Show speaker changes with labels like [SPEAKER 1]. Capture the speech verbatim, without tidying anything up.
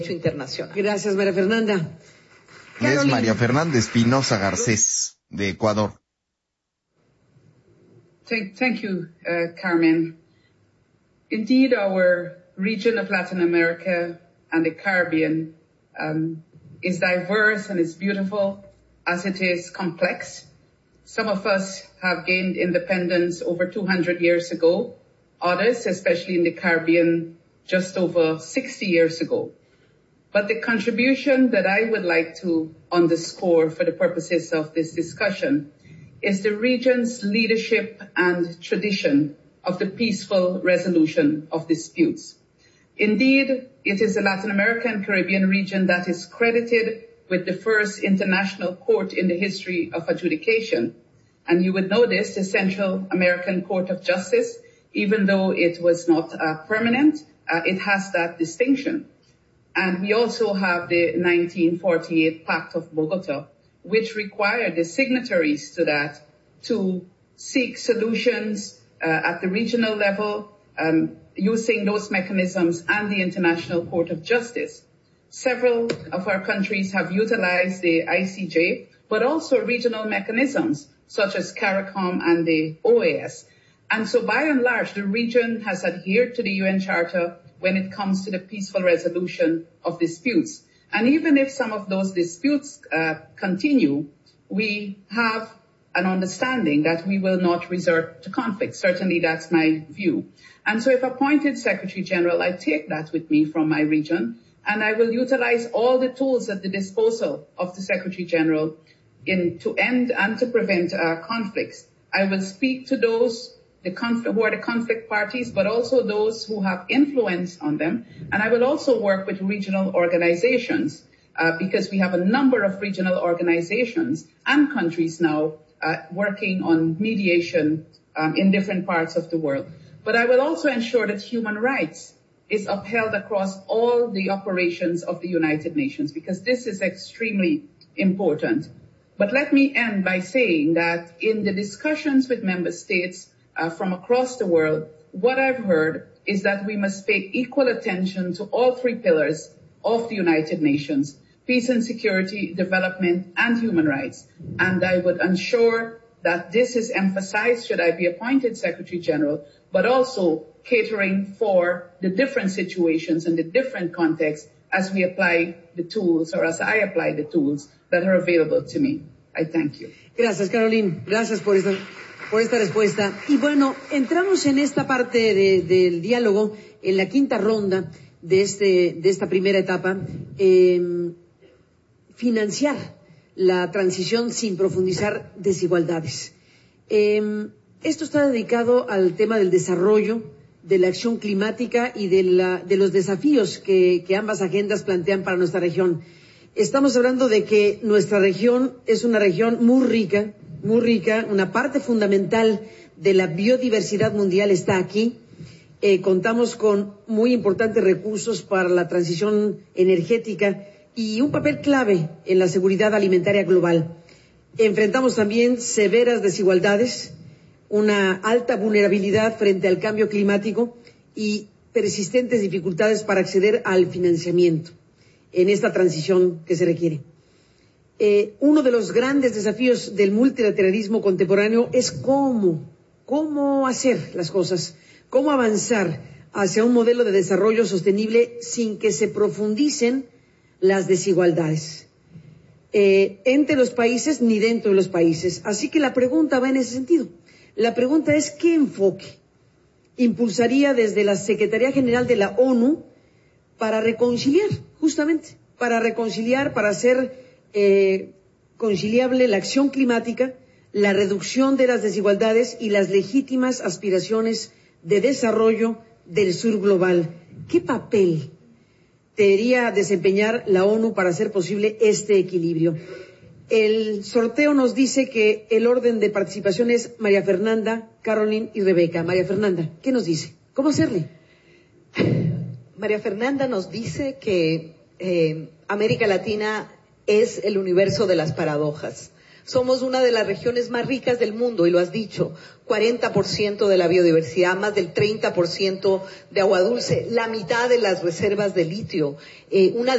[SPEAKER 1] internacional.
[SPEAKER 2] Gracias, María Fernanda.
[SPEAKER 3] Es María Fernanda Espinosa Garcés, de Ecuador.
[SPEAKER 4] Thank, thank you, uh, Carmen. Indeed, our region of Latin America and the Caribbean um, is diverse and is beautiful as it is complex. Some of us have gained independence over two hundred years ago. Others, especially in the Caribbean, just over sixty years ago. But the contribution that I would like to underscore for the purposes of this discussion is the region's leadership and tradition of the peaceful resolution of disputes. Indeed, it is the Latin American Caribbean region that is credited with the first international court in the history of adjudication. And you would know this, the Central American Court of Justice, even though it was not uh, permanent, uh, it has that distinction. And we also have the nineteen forty-eight Pact of Bogota, which required the signatories to that to seek solutions uh, at the regional level, um, using those mechanisms and the International Court of Justice. Several of our countries have utilized the I C J, but also regional mechanisms such as CARICOM and the O A S. And so by and large, the region has adhered to the U N Charter when it comes to the peaceful resolution of disputes. And even if some of those disputes uh, continue, we have an understanding that we will not resort to conflict. Certainly that's my view. And so if appointed Secretary General, I take that with me from my region, and I will utilize all the tools at the disposal of the Secretary General in to end and to prevent uh, conflicts. I will speak to those the conf- who are the conflict parties, but also those who have influence on them. And I will also work with regional organizations, uh, because we have a number of regional organizations and countries now uh, working on mediation um, in different parts of the world. But I will also ensure that human rights is upheld across all the operations of the United Nations, because this is extremely important. But let me end by saying that in the discussions with member states Uh, from across the world, what I've heard is that we must pay equal attention to all three pillars of the United Nations: peace and security, development, and human rights. And I would ensure that this is emphasized should I be appointed Secretary General, but also catering for the different situations and the different contexts as we apply the tools, or as I apply the tools that are available to me. I thank you.
[SPEAKER 2] Gracias, Caroline. Gracias por esta... por esta respuesta. Y bueno, entramos en esta parte de, del diálogo, en la quinta ronda de, este, de esta primera etapa, eh, financiar la transición sin profundizar desigualdades. Eh, esto está dedicado al tema del desarrollo, de la acción climática y de, la, de los desafíos que, que ambas agendas plantean para nuestra región. Estamos hablando de que nuestra región es una región muy rica, muy rica, una parte fundamental de la biodiversidad mundial está aquí. Eh, contamos con muy importantes recursos para la transición energética y un papel clave en la seguridad alimentaria global. Enfrentamos también severas desigualdades, una alta vulnerabilidad frente al cambio climático y persistentes dificultades para acceder al financiamiento en esta transición que se requiere. Eh, uno de los grandes desafíos del multilateralismo contemporáneo es cómo, cómo hacer las cosas, cómo avanzar hacia un modelo de desarrollo sostenible sin que se profundicen las desigualdades eh, entre los países ni dentro de los países. Así que la pregunta va en ese sentido. La pregunta es ¿qué enfoque impulsaría desde la Secretaría General de la ONU para reconciliar, justamente, para reconciliar, para hacer Eh, conciliable la acción climática, la reducción de las desigualdades y las legítimas aspiraciones de desarrollo del sur global? ¿Qué papel debería desempeñar la ONU para hacer posible este equilibrio? El sorteo nos dice que el orden de participación es María Fernanda, Caroline y Rebeca. María Fernanda, ¿qué nos dice? ¿Cómo hacerle?
[SPEAKER 1] María Fernanda nos dice que eh, América Latina es el universo de las paradojas. Somos una de las regiones más ricas del mundo, y lo has dicho, cuarenta por ciento de la biodiversidad, más del treinta por ciento de agua dulce, la mitad de las reservas de litio, eh, una